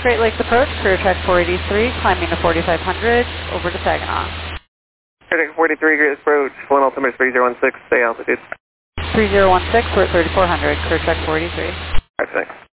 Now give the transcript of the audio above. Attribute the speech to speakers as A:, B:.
A: Great Lakes approach, career track 483, climbing to 4500, over to Saginaw.
B: Career track 43, Great Lakes approach, flight altimeter 3016, stay altitude.
A: 3016, we're at 3400, career track 483.
B: Alright, thanks.